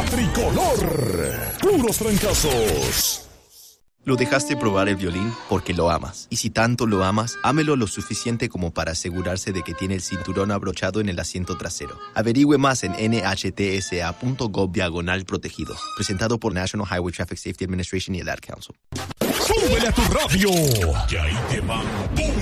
tricolor. Puros trancazos. Lo dejaste probar el violín porque lo amas. Y si tanto lo amas, ámelo lo suficiente como para asegurarse de que tiene el cinturón abrochado en el asiento trasero. Averigüe más en nhtsa.gov/protegidos. Presentado por National Highway Traffic Safety Administration y el Ad Council. ¡Súbele a tu radio! Que ahí te va.